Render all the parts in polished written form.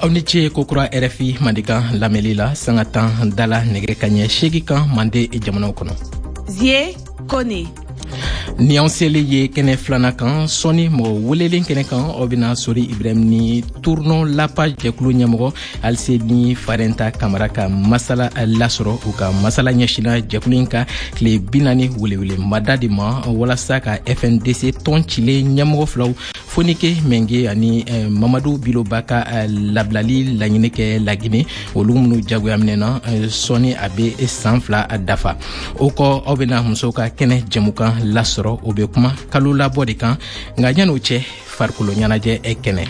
Auniche kokura RFI mandika lamelila sangatan dala negre kanye shegikan mande jamana kono. Zie Kone. Ni an sele ye kene flana kan soni mo welelen kene kan obina sori Ibrahim ni tournon la page jekulu nyamgo alse ni farenta kamara ka masala lasoro u ka masala nyashina jekulinka kle binani welewele madadi ma wala saka FNDC ton chile nyamgo flow fonike menge ani Mamadou Bilobaka lablali lanyineke lagine olumnu jagu amnena soni abe sanfla dafa oko obina musoka kene jemuka lasoro obe kuma kalula bodi kan nga nyano che farkulo nyanaje ekene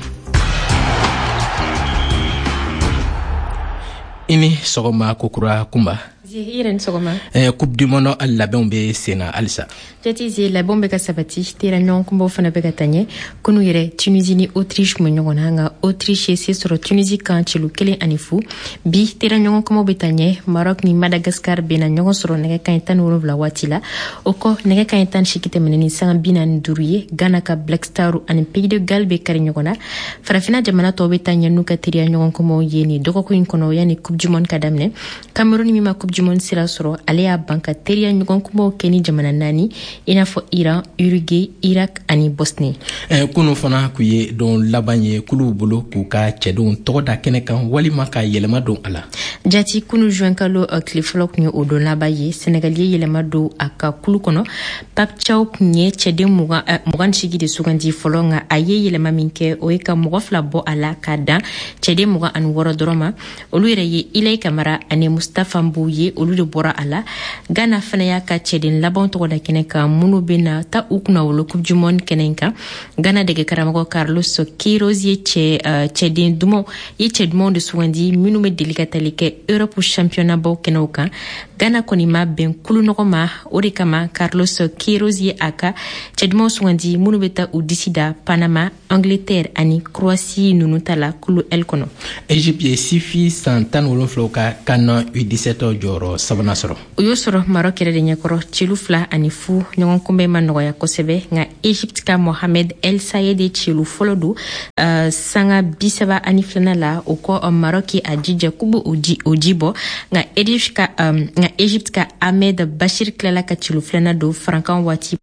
ini sogoma kokura kumba Iren sogoma coupe du monde la bombe sena alsa jati la bombe ka sabati tera non kumbo fana be gatanye kunu yere Tunisie ni Autriche mo nyongona nga Autriche c'est sur Tunisie kan ci lu kele anifu bi tera non kumbo betanye Maroc ni Madagascar bena nyongo soro nega kan tan woro vla watila oko nega kan tan shikite meneni sang binan duruye Ghana ka Black Star an pays de Galbe kare nyongona farafina jamana to betanye nuka tera nyongo kumbo yeni doko ko inkono yani coupe du monde kadamne Cameroun mi ma coupe du monde sila soro alea banka teria nyongo kumbo keni jamana nani ina fo Iran, Uruguay, Irak ani Bosnie. Kuno fana kuye don labanye kulu bolo kuka chedon toda kenekan walima ka yelema don ala. Jati kunu juenkalo kliflok ni odon labaye Senegalye yelema do aka kulu kono Pap Chow kunye chede mugan shigi de sugandi folonga aye yelema minke oeka mugafla bo ala kada chede muga an woro droma olu ye Ilay Kamara ane Mustafa Mbouye olu de bora ala Ghana fana ya ka chede labon toda keneka munu bena ta ukuna wolo coupe du monde kenenka Ghana dege karamago Carlos Queiroz ye chede dumo ye chedmo de sugandi minu me delikatalike Europe championnat bo kenoka Ghana konima ben kulu nogoma orikama Carlos Queiroz ye aka chedmo sugandi munu beta u disida Panama Angleterre ani Croatie nunutala kulu el kono Egypte sifi santan wolon floka kana U17 joro sabana soro uyo soro Maroc de nyakoro chilufla ani fu nyon kumbe manogo ya kosebe nga Egypte ka Mohamed El Sayed chilu folodu sanga bisaba ani flanala uko Maroc ajija kubu ujibo nga Egypte ka Ahmed Bashir klala ka chilu flanado frankan wati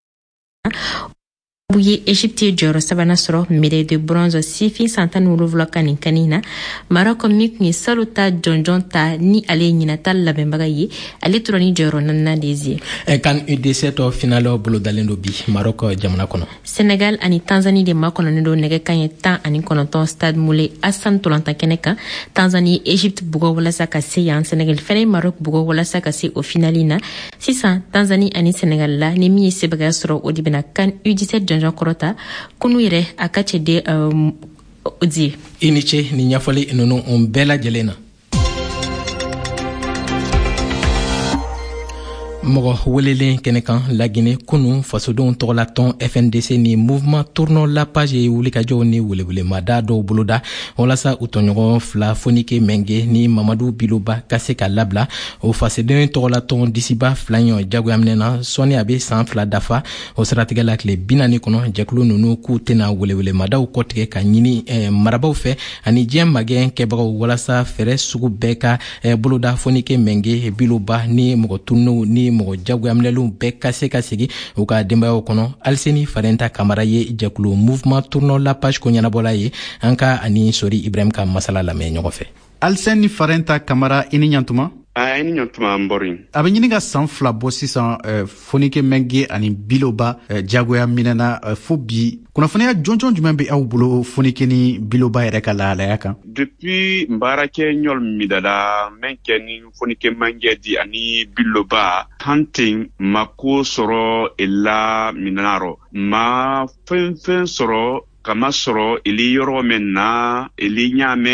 Bouye Egypte joro sabana soro médaille de bronze sifi santan wuluvla kanina Maroc mik ni saluta jonjonta ni ale nyinata labembaga yi ale turani joro nanna desi kan U17 finalo bolo dalendo bi Maroc jamana kono Senegal ani Tanzanie de makono ndo nege kanye tan ani kono ton stade Moulay Hassan Tolanta keneka Tanzanie Egypte bugo wala saka seyan Senegal fene Maroc bugo wala saka se au finalina 600 Tanzanie ani Senegal la ne mi sebaga soro odibena kan U17 Jean Korota kunwire akache de odi iniche ni nyafali nono ombela jelena mogo welele kenekan lagine kunu fasodon toglaton FNDC ni mouvement tournon la page wulika joni wulewule madado buluda olasa utonyogo fla fonike menge ni Mamadou Biloba kaseka labla o fasodon toglaton disiba flanyo jagu amnena soni abe san fla dafa o stratégie la clé binani kono jaklu nunu ku tena wulewule madaw kotike ka nyini marabaw fe ani jem magen kebago wolasa fere sugu beka buluda fonike menge Biloba ni mogo tunu ni mogo jagu amnelu be kaseka sigi u ka dembayo kono alseni farenta kamara ye jakulu mouvement tournon la page ko nyana bola ye anka ani sori Ibrahim ka masala la me nyogofe alseni farenta kamara ini nyantuma ini nyantuma mborin abe nyiniga sanfla bo sisan fonike menge ani Biloba jagoya minena fobi kuna fanya jonjon jumembe au bulo fonike ni Biloba yere kala la yaka depuis mbarake nyol midala menke ni fonike menge di ani Biloba hunting mako soro ella minaro ma fen soro kama soro ili yoro menna ili nyamen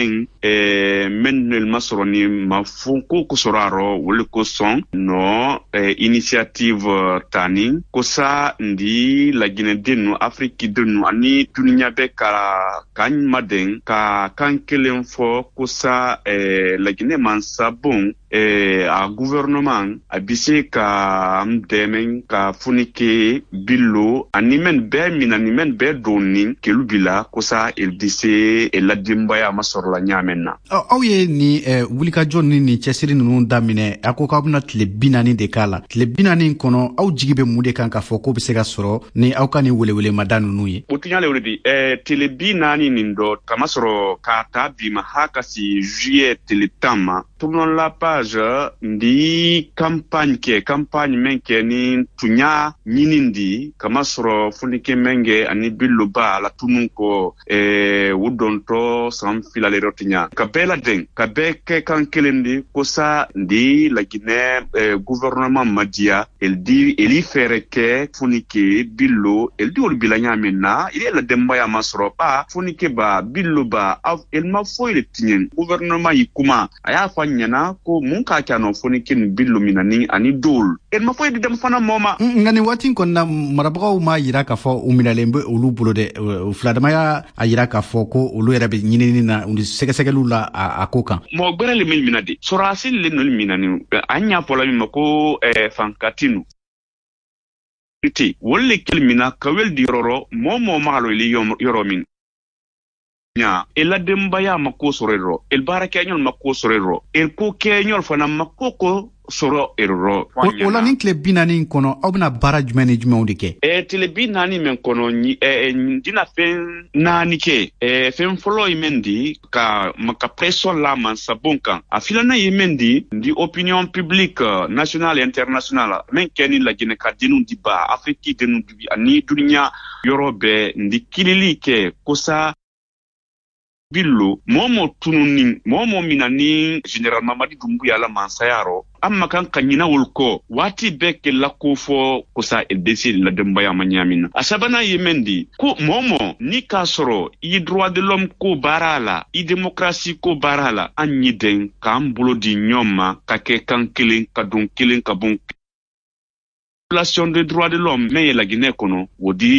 men el masroni ma fonko ko soraro wol ko son no initiative tani ko sa ndi la Guinée denu Afrique denu ani dunya be kan maden ka kan kelen fo ko sa la Guinée man sabon a gouvernement a bise ka mdemen ka funike billo animen be doni kelubila ko sa el dise el ladimba ya masorla nyamenna aw ye ni wulika jonni ni chesiri nunu damine ako ka buna tle binani de kala tle binani kono aw jigibe mude kan ka foko be se ka soro ni aw kan ni wele madanu nuye botunyale wulidi tele binani nindo kamasoro ka tabi mahaka si juillet tele tama tournon la page ndi campagne menke ni tunya nyinindi kamasoro funike menge ani billuba la tununko wudonto sam filale rotinya kabela den kabeke kan kelendi kosa ndi la Guinée gouvernement madia eli fereke funike billo eldi wol bilanya menna ile la demba ya masoro ba funike ba billo ba el ma foyle tinyen gouvernement yikuma aya fanyana ko mun ka kano funikin billo minani ani dol el ma foyle dem fana moma ngani watin kon na marabagaw ma yira ka fo uminalembe olu bolo de fladama ya ayira ka fo ko olu yera be nyinini na undi segesegelu la akokan mo gberele mil minade sorasil le nol minani anya pola mi mako fankatinu iti wolle kelmina kawel di roro momo malo li yoro min nya ela demba ya mako sorero el baraka nyol mako sorero el ko kenyol fana mako soro erro wala nin club binani kono obna barrage management dike tele binani men kono dina fen nani ke fen follow mendi ka maka presso la man sabonka afilana yemendi di opinion publique nationale et internationale men keni la Guinée ka dinu diba Afrique dinu dibi ani dunya yorobe ndi kilili ke kosa billo momo tununi momo minani general Mamadi Doumbouya la mansayaro amma kan kanyina wulko wati beke la kofo kosa edesi la dembaya manyamina asabana yemendi ko momo ni kasoro i droit de l'homme ko barala i démocratie ko barala anyi den kambulo di nyoma kake kankilin kadun kilin kabun violation des droits de l'homme mais la Guinée kono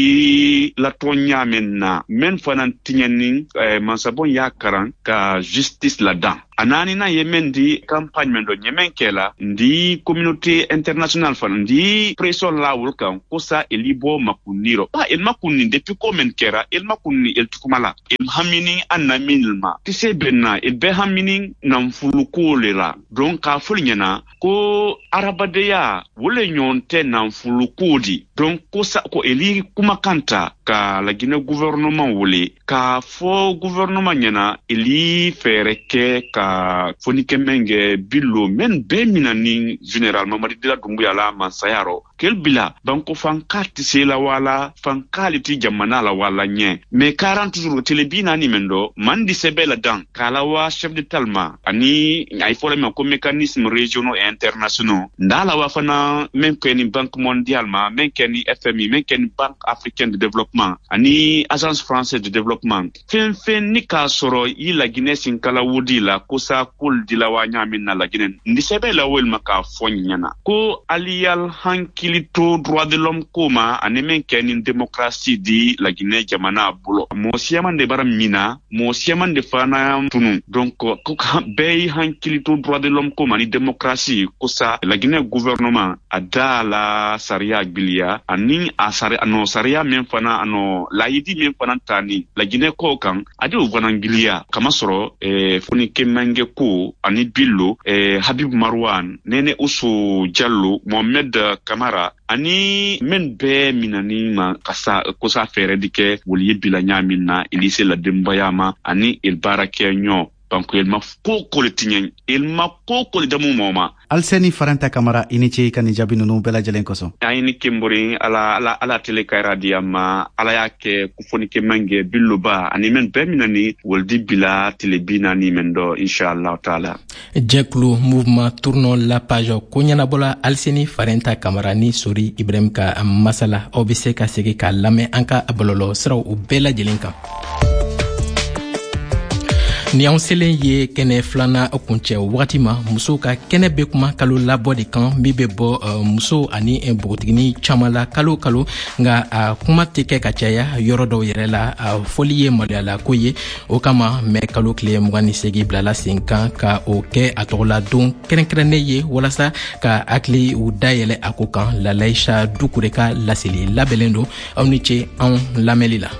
wodi la tonya menna men fanan tinyani mansabon ya karan ka justice la dan anani na yemendi campagne mendo nyemenkela ndi communauté internationale fan ndi pression la wulkan kosa elibo makuniro ba el makunni depuis combien kera el makunni el tukumala el hamini anamilma tise benna el be hamini nam fulukolera donc ka fulnyana ko arabadeya wole nyonte nam fulukodi donc kosa ko eli kuma kanta ka la Guinée gouvernement wole ka fo gouvernement nyana eli fereke ka fonike menge billo men be minani général Mamadi Doumbouya la mansayaro kel bila banko fankati sela wala fankali ti jamana la wala nye mais 40 jours telebina ni mendo mandi sebela dan kala wa chef de talma ani ay fole me ko mécanisme régionaux et internationaux ndala wa fana men ko ni banque mondiale ma men ko ni FMI men ko ni banque africaine de développement ani agence française de développement fen ni ka soro yi la Guinée sin kala wodi la kosa kul dilawa nyamin na la Guinée ndi sebela wel maka fonyana ko aliyal hankilito droit de l'homme koma anemen kenin démocratie di la Guinée jamana bulo mo siamande baram mina mo siamande fana tunu donc ko bay hankilito droit de l'homme koma ni démocratie kosa la Guinée gouvernement adala saria bilia ani asare ano saria men fana ano laidi men fana tani la Guinée ko kan adi uvanangilia kama soro foni kemange ko ani billo Habib Marwan nene Usu Diallo Mohamed Kamara ani men be minani ma kasa kosa fere dike woli bila nyamina ilise la dembayama ani il barake nyo donc il ma koko le tinyen il ma koko le damu moma Alseni Faranta Kamara inichi kan jabi nunu bela jalen koso ayini kimburi ala tele kairadia ma ala yake kufonike mange billuba ani men be minani woldi bila tele binani mendo inshallah taala jeklu mouvement tournons la page konyana bola Alseni Faranta Kamara ni sori Ibrahim ka masala obise ka sege ka lame anka abololo sra u bela jelen kan ni anw selen ye kɛnɛ filana kuncɛ wagati ma musow ka kɛnɛ be kuma kalo labɔ de kan min be bɔ muso ani bogotigini caaman la kalo nga a kuma tɛ kɛ ka caya yɔrɔ dɔw yɛrɛ la a fɔli ye maloyala ko ye o kama mɛ kalo tile 28 bilala sen kan ka o kɛ a tɔgɔla don kɛrɛnkɛrɛnnen ye walasa ka hakili u dayɛlɛ a ko kan Lalaisha Dukure ka laseli labɛnnen don aw ni ce anw lamɛnli la.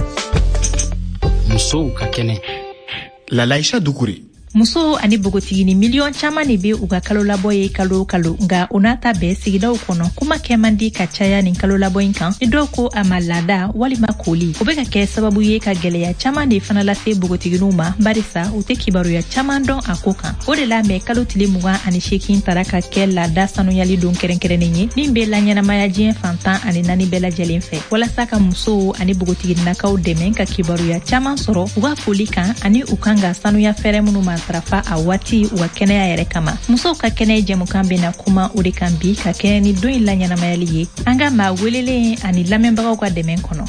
Musow ka kɛnɛ. Lalaisha Dukure. Muso ani bogotigini miliyon caman de be u ka kalo labɔ ye kalo nga o n'a ta bɛɛ sigidaw kɔnɔ kuma kɛ man di ka caya nin kalo labɔ in kan ni dɔw ko a ma laada walima koli o be ka kɛ sababu ye ka gwɛlɛya caman de fana lase bogotiginiw ma barisa u tɛ kibaruya caman dɔn a ko kan o de la mɛ kalo tile 28 tara ka kɛ laada sanuyali don kɛrɛnkɛrɛnnen ye min be la ɲɛnamaya diɲɛ fantan ani 4 bɛɛ lajɛlen fɛ walasa ka musow ani bogotiginakaw dɛmɛ ka kibaruya caman sɔrɔ u ka foli kan ani u kan ka sanuya fɛrɛ minnu ma tarafa a waati u ka kɛnɛya yɛrɛ kama musow ka kɛnɛ jɛmukan bena kuma o de kan bi ka kɛnɛ ni don in la ɲɛnamayali ye an ka maa welelen ani lamɛnbagaw ka dɛmɛ kɔnɔ.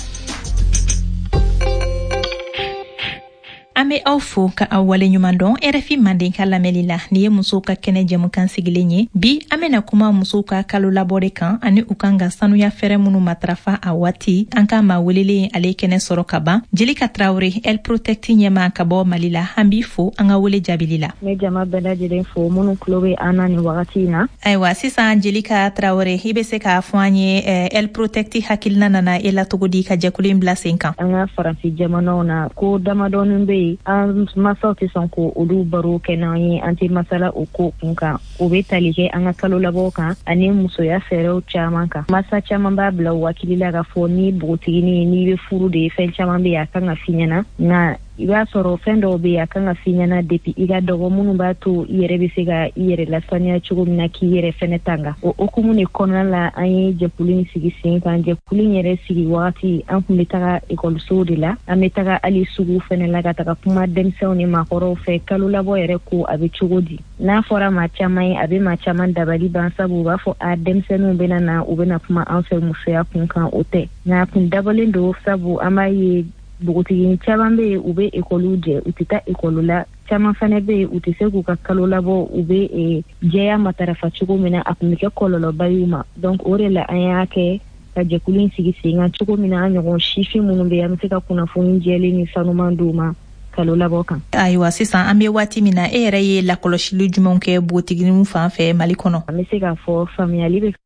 An be aw fo ka aw wale ɲuman dɔn RFI Manden ka lamɛnli la ni ye musow ka kɛnɛ jɛmukan sigilen ye bi an bena kuma musow ka kalo labɔ de kan ani u kan ka sanuya fɛrɛ minnu matarafa a waati an ka maa welelen ale kɛnɛ sɔrɔ ka ban Jelika Traore El Protect ɲɛma ka bɔ Mali la an b'i fo an ka wele jaabili la. Ne jama bɛɛ lajɛlen fo minnu tulo be an na nin wagati in na. Ayiwa sisan Jelika Traore i be se k'a fɔ an ye El Protect hakilina nana e la cogo di ka jɛkulu in bila sen kan. An ka faransi jamanaw na ko damadɔnin be yen an masaw tɛ sɔn ko olu baro kɛ n'an ye an tɛ masala o ko kun kan o be tali kɛ an ka kalo labɔ kan ani musoya fɛɛrɛw caman kan masa caman b'a bila u hakili la ka fɔ ni bogotigini n'i be furu de fɛn caman be yen a kan ka f'i ɲɛna nka i b'a sɔrɔ fɛn dɔw be yen a kan ka f'i ɲɛna depuis i ka dɔgɔ minnu b'a to i yɛrɛ be se ka i yɛrɛ lasaniya cogo min na k'i yɛrɛ fɛnɛ tanga o okumu de kɔnɔna la an ye jɛkulu in sigi sen kan jɛkulu in yɛrɛ sigi wagati an kun be taga ekɔlisow de la an be taga hali sugu fɛnɛ la ka taga kuma denmisɛnw ni maakɔrɔw fɛ kalo labɔ yɛrɛ ko a be cogo di n'a fɔra maa caman ye a be maa caman dabali ban sabu u b'a fɔ a denmisɛnninw bena na u bena kuma an fɛ musoya kun kan o tɛ nka kun dabɔlen don sabu an b'a ye bogotigini caman be yen u be ekɔliw jɛ u tɛ taa ekɔli la caman fana be yen u tɛ se k'u ka kalo labɔ u be jɛya matarafa cogo min na a kun be kɛ kɔlɔlɔba y'u ma donc o de la an y'a kɛ ka jɛkulu in sigi sen kan cogo min na an ɲɔgɔn sifin minnu be yen an be se ka kunnafoni jɛlen ni sanuman d'u ma kalo labɔ kan. Ayiwa sisan an be waati min na e yɛrɛ ye lakɔlɔsili jumɛnw kɛ bogotiginiw fan fɛ Mali kɔnɔ. An be se k'a fɔ faamuyali be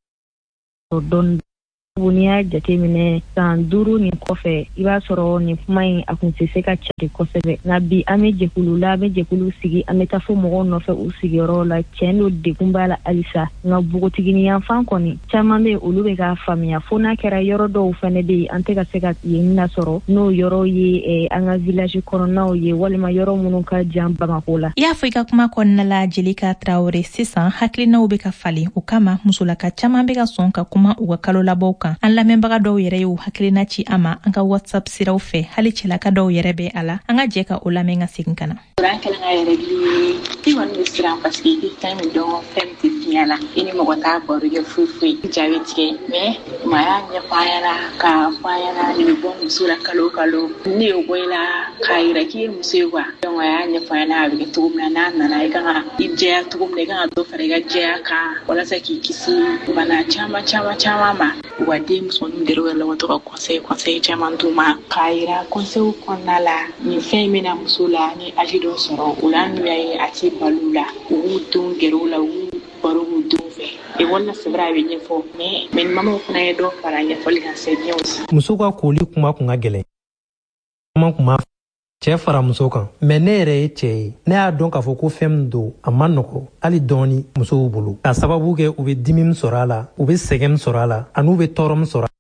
dɔɔni n'i y'a jateminɛ san 5 nin kɔfɛ i b'a sɔrɔ nin kuma in a kun tɛ se ka cari kosɛbɛ nka bi an be jɛkulu la an be jɛkulu sigi an be taa fo mɔgɔw nɔfɛ u sigiyɔrɔw la tiɲɛ do degun b'a la halisa nka bogotigini yanfan kɔni caman be olu be k'a faamuya fo n'a kɛra yɔrɔ dɔw fɛnɛ be yen an tɛ ka se ka yen nasɔrɔ n'o yɔrɔw ye an ka village kɔnɔnaw ye walima yɔrɔ minnu ka jan Bamako la. I y'a fɔ i ka kuma kɔnɔna la Jelika Traore sisan hakilinaw be ka falen o kama musolaka caman be ka sɔn ka kuma u ka kalo labɔw kan an lamɛnbaga dɔw yɛrɛ y'u hakilina ci an ma an ka WhatsApp siraw fɛ hali cɛlaka dɔw yɛrɛ bɛ a la an ka jɛ ka o lamɛn ka segin ka na. An kɛlen ka yɛrɛ bi i kɔni bɛ siran parce que i tɛ fɛn min dɔn fɛn min tɛ fiɲɛ la i ni mɔgɔ t'a baro kɛ foyi foyi jaabi tigɛ mais maa y'a ɲɛfɔ an ɲɛna k'a fɔ an ɲɛna nin bɛ bɔ muso la kalo kalo ne y'o bɔ i la k'a yira k'i ye muso ye quoi donc a y'a ɲɛfɔ an ɲɛna a bɛ kɛ cogo min na n'a nana i kan ka i jɛya cogo min na i kan ka dɔ fara i ka jɛya kan walasa k'i kisi bana caman ma u ka den musoninw dɛrɛ wɛrɛ la ka to ka conseil caman d'u ma k'a yira conseil kɔnɔna la nin fɛn in bɛna muso la ni âge dɔ sɔrɔ o la n'u y'a ye a tɛ balo la u b'u denw gɛrɛ u la u b'u baro k'u denw fɛ ekɔli la c'est vrai a bɛ ɲɛfɔ mais ni mamaw fana ye dɔ fara ɲɛfɔli kan c'est bien aussi. Muso ka koli kuma kun ka gɛlɛn kuma kun ma cɛ fara muso kan mais ne yɛrɛ ye cɛ ye ne y'a dɔn k'a fɔ ko fɛn min don a ma nɔgɔ hali dɔɔni musow bolo ka sababu kɛ u bɛ dimi min sɔrɔ a la u bɛ sɛgɛn min sɔrɔ a la ani u bɛ tɔɔrɔ min sɔrɔ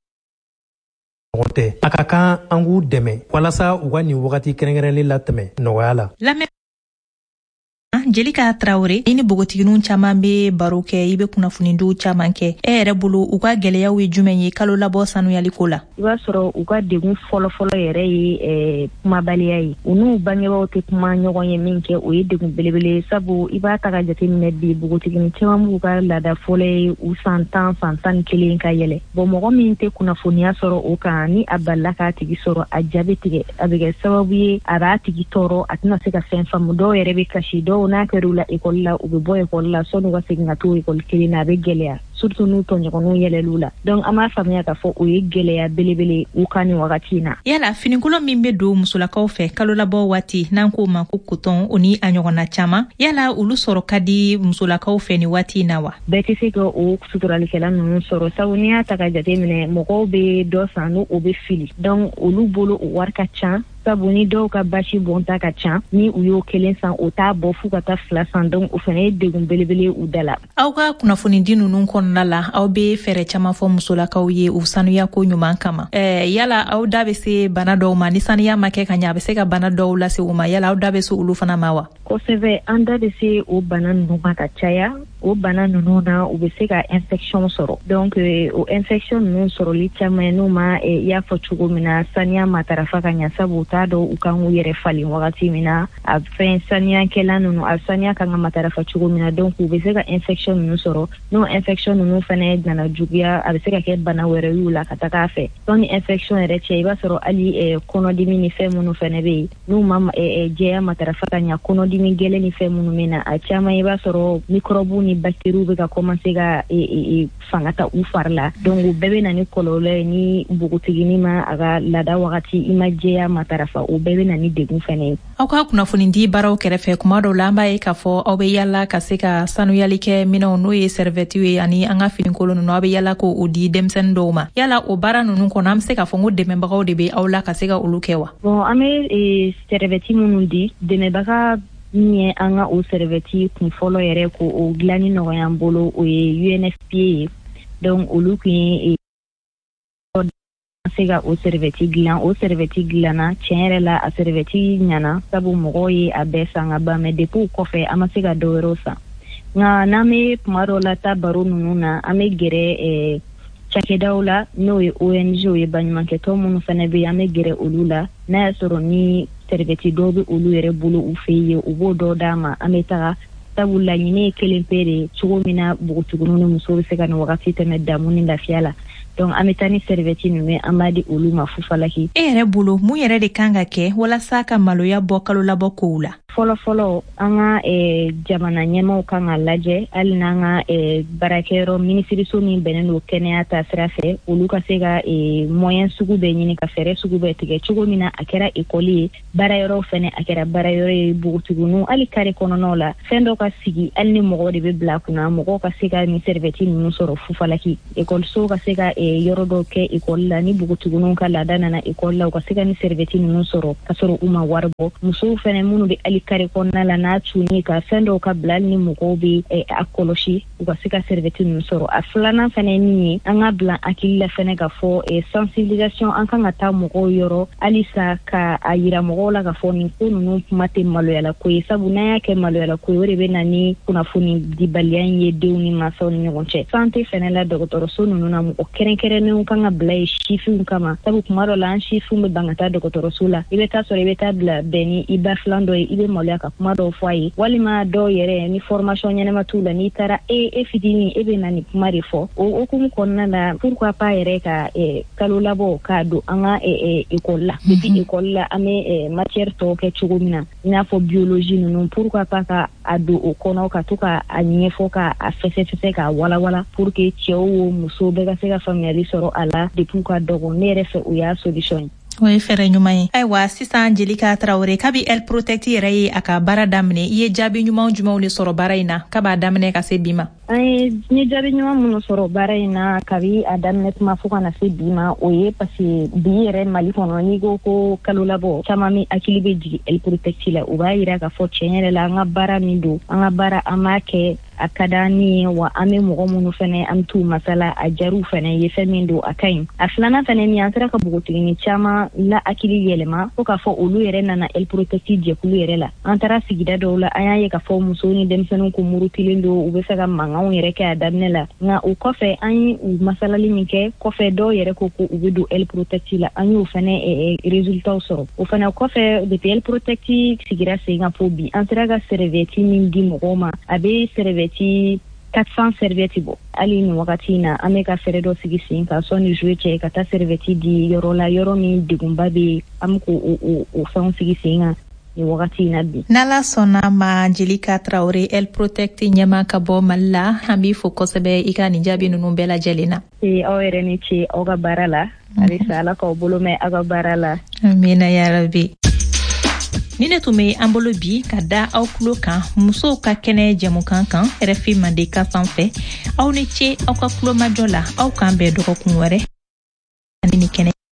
ɲɔgɔn tɛ a ka kan an k'u dɛmɛ walasa u ka nin wagati kɛrɛnkɛrɛnlen latɛmɛ nɔgɔya la. Jelika Traore ini bogotiginun caman be baro kɛ i be kunnafoniduu caman kɛ e yɛrɛ bolo u ka gwɛlɛyaw ye jumɛn ye kalo labɔ sanuyaliko la i b'a sɔrɔ u ka degun fɔlɔfɔlɔ yɛrɛ ye kumabaliya ye u n'u bangebaaw tɛ kuma ɲɔgɔn ye min kɛ o ye degun belebele sabu i b'a ta ka jateminɛ bi bogotigini caman b'u ka laada fɔlɔ ye u san 10 san 11 ka yɛlɛ bon mɔgɔ min tɛ kunnafoniya sɔrɔ o kan ni a balila k'a tigi sɔrɔ a jaabi tigɛ a bɛ kɛ sababu ye a b'a tigi tɔɔrɔ a tɛna se ka fɛn faamu dɔw yɛrɛ bɛ kasi dɔw n'a kɛr'u la ekɔli la u bɛ bɔ ekɔli la sɔnni u ka segin ka to ekɔli kelen na a bɛ gɛlɛya surtout n'u tɔɲɔgɔnw yɛlɛl'u la donc an b'a faamuya k'a fɔ o ye gɛlɛya belebele u ka nin wagati in na yala finikolon min bɛ don musolakaw fɛ kalo labɔ waati n'an k'o ma ko coton o ni a ɲɔgɔnna caman yala olu sɔrɔ ka di musolakaw fɛ ni waati in na wa bɛɛ tɛ se ka o suturalikɛla ninnu sɔrɔ sabu n'i y'a ta ka jateminɛ mɔgɔw bɛ dɔ san n'o bɛ fili donc olu bolo o wari ka ca sabu ni dɔw ka basi bɔnta ka ca ni u y'o kelen san o t'a bɔ f'u ka taa 2 san donc o fana ye degun belebele u da la aw ka kunnafonidi ninnu kɔnɔna la aw bɛ fɛɛrɛ caman fɔ musolakaw ye u sanuya ko ɲuman kama yala aw da bɛ se bana dɔw ma ni sanuya ma kɛ ka ɲɛ a bɛ se ka bana dɔw lase u ma yala aw da bɛ se olu fana ma wa kosɛbɛ an da bɛ se o bana ninnu ma ka caya o bana ninnu na u bɛ se ka infection sɔrɔ donc o infection ninnu sɔrɔli caman n'u ma i y'a fɔ cogo min na sanuya matarafa ka ɲɛ sabu t'a dɔn u kan k'u yɛrɛ falen wagati min na a fɛn sanuyakɛla ninnu a sanuya kan ka matarafa cogo min na donc u bɛ se ka infection ninnu sɔrɔ n'o infection ninnu fana nana juguya a bɛ se ka kɛ bana wɛrɛ y'u la ka taga a fɛ donc ni infection yɛrɛ cɛ i b'a sɔrɔ hali kɔnɔdimi ni fɛn minnu fana bɛ yen n'u ma jɛya matarafa ka ɲɛ kɔnɔdimi gɛlɛn ni fɛn minnu bɛ na a caman i b'a sɔrɔ microbe ni bactéries bɛ ka commencer ka fanga ta u fari la donc u bɛɛ bɛ na ni kɔlɔlɔ ye ni npogotigini ma a ka laada wagati i ma jɛya matarafa o bɛɛ bɛ na ni degun fana ye aw ka kunnafonidi baaraw kɛrɛfɛ kuma dɔw la an b'a ye k'a fɔ aw bɛ yala ka se ka sanuyali kɛ minɛnw n'o ye serviette ye ani an ka finikolon ninnu aw bɛ yala k'o di denmisɛnnin dɔw ma yala o baara ninnu kɔnɔ an bɛ se k'a fɔ ko dɛmɛbagaw de bɛ aw la ka se ka olu kɛ wa bon an bɛ serviette minnu di dɛmɛbaga min ye an ka o serviette kun fɔlɔ yɛrɛ ko o dilanni nɔgɔya an bolo o ye UNFPA ye donc olu kun ye se ka o serviette dilan o serviette dilanna tiɲɛ yɛrɛ la a serviette ɲana sabu mɔgɔw ye a bɛɛ san ka ban mais depuis o kɔfɛ an ma se ka dɔ wɛrɛw san nka n'an bɛ kuma dɔw la taa baro ninnu na an bɛ gɛrɛ cakɛdaw la n'o ye ONG ye baɲumankɛtɔn minnu fana bɛ yen an bɛ gɛrɛ olu la n'a y'a sɔrɔ ni serviette dɔw bɛ olu yɛrɛ bolo u fɛ yen u b'o dɔ d'a ma an bɛ taga sabu laɲini ye kelen pe de cogo min na npogotigininw ni musow bɛ se ka nin wagati tɛmɛ damu ni lafiya la donc an bɛ taa ni serviette ninnu an b'a di olu ma fufalaki e yɛrɛ bolo mun yɛrɛ de kan ka kɛ walasa ka maloya bɔ kalo labɔ kow la fɔlɔfɔlɔ an ka jamana ɲɛmaw kan ka lajɛ hali n'an ka baarakɛyɔrɔ minisiriso min bɛnnen don kɛnɛya ta sira fɛ olu ka se ka moyen sugu bɛɛ ɲini ka fɛɛrɛ sugu bɛɛ tigɛ cogo min na a kɛra ekɔli ye baarayɔrɔ fɛnɛ a kɛra baarayɔrɔ ye npogotigininw hali kare kɔnɔnaw la fɛn dɔ ka sigi hali ni mɔgɔw de bɛ bila kunna mɔgɔw ka se ka ni serviette ninnu sɔrɔ fufalaki ekɔlisow ka se ka yɔrɔ dɔw kɛ ekɔli la ni npogotigininw ka laada nana ekɔli la u ka se ka ni serviette ninnu sɔrɔ ka sɔrɔ u ma wari bɔ musow fɛnɛ minnu bɛ hali kare kɔnɔna la n'a tuni ka fɛn dɔw ka bila ni mɔgɔw bɛ a kɔlɔsi u ka se ka serviette ninnu sɔrɔ a filanan fana ye min ye an ka bila hakili la fɛnɛ ka fɔ sensibilisation an kan ka taa mɔgɔw yɔrɔ halisa ka a yira mɔgɔw la ka fɔ nin ko ninnu kuma tɛ maloyala ko ye sabu n'an y'a kɛ maloyala ko ye o de bɛ na ni kunnafoni dibaliya in ye denw ni mansaw ni ɲɔgɔn cɛ santé fɛnɛ la dɔgɔtɔrɔso ninnu na mɔgɔ kɛrɛnkɛrɛnnenw kan ka bila ye sifinw kama sabu kuma dɔ la an sifinw bɛ ban ka taa dɔgɔtɔrɔso la i bɛ taa sɔrɔ i bɛ taa bila bɛn ni i ba filan dɔ ye i bɛ maloya ka kuma dɔw fɔ a ye walima dɔw yɛrɛ ni formation ɲɛnama t'u la n'i taara e fitinin e bɛ na ni kuma de fɔ o hukumu kɔnɔna la pourquoi pas yɛrɛ ka kalo labɔ k'a don an ka école la depuis école la an bɛ matière tɔw kɛ cogo min na i n'a fɔ biologie ninnu pourquoi pas ka a don o kɔnɔ ka to ka a ɲɛfɔ ka a fɛsɛfɛsɛ k'a walawala pour que cɛw o musow bɛɛ ka se ka faamuyali sɔrɔ a la depuis ka dɔgɔ ne yɛrɛ fɛ o y'a solution ye o ye fɛrɛ ɲuman ye ayiwa sisan Jelika Traore kabi El Protect yɛrɛ ye a ka baara daminɛ i ye jaabi ɲuman jumɛnw de sɔrɔ baara in na kab'a daminɛ ka se bi ma an ye jaabi ɲuman minnu sɔrɔ baara in na kabi a daminɛ tuma fo ka na se bi ma o ye parce que bi yɛrɛ Mali kɔnɔ n'i ko kalo labɔ caman min hakili bɛ jigin El Protect la u b'a yira k'a fɔ tiɲɛ yɛrɛ la an ka baara min don an ka baara an b'a kɛ a ka d'an ye wa an bɛ mɔgɔ minnu fɛnɛ an t'u masala a jaru fɛnɛ ye fɛn min don a ka ɲi a filanan fɛnɛ min an sera ka bogotigini caman la hakili yɛlɛma fo k'a fɔ olu yɛrɛ nana El Protecti jɛkulu yɛrɛ la an taara sigida dɔw la an y'a ye k'a fɔ muso ni denmisɛnninw ko murutilen don u bɛ fɛ ka mankanw yɛrɛ kɛ a daminɛ la nka o kɔfɛ an ye u masalali min kɛ kɔfɛ dɔw yɛrɛ ko u bɛ don El Protecti la an y'o fɛnɛ résultats sɔrɔ o fɛnɛ kɔfɛ depuis El Protecti sigira sen kan fo bi an sera ka serviette min di mɔgɔw ma a bɛ serviette 400 serviettes bɔ hali ni wagati na an bɛ ka fɛɛrɛ dɔ sigi sen kan sɔnni juillet cɛ ka taa serviette di yɔrɔ la yɔrɔ min degunba bɛ an bɛ k'o fɛnw sigi sen kan ni wagati na bi. N'ala sɔnna ma Jelika Traore El Protecti ɲɛma ka bɔ Mali la an b'i fo kosɛbɛ i ka nin jaabi ninnu bɛɛ lajɛlen na. Aw yɛrɛ ni ce aw ka baara la halisa Ala k'aw bolo mɛn aw ka baara la. Amina yarabi. Ni ne tun bɛ an bolo bi ka da aw tulo kan musow ka kɛnɛ jɛmukan kan RFI Mandeka sanfɛ aw ni ce aw ka tulomajɔ la aw k'an bɛn dɔgɔkun wɛrɛ ani ni kɛnɛ